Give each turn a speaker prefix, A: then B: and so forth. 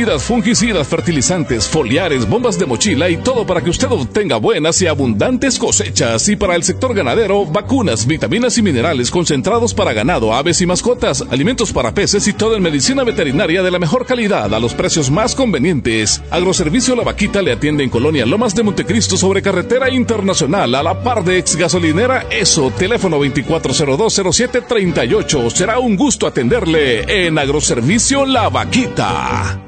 A: Herbicidas, fungicidas, fertilizantes, foliares, bombas de mochila y todo para que usted obtenga buenas y abundantes cosechas. Y para el sector ganadero, vacunas, vitaminas y minerales concentrados para ganado, aves y mascotas, alimentos para peces y todo en medicina veterinaria de la mejor calidad a los precios más convenientes. Agroservicio La Vaquita le atiende en Colonia Lomas de Montecristo sobre Carretera Internacional a la par de Ex Gasolinera Eso. Teléfono 24020738. Será un gusto atenderle en Agroservicio La Vaquita.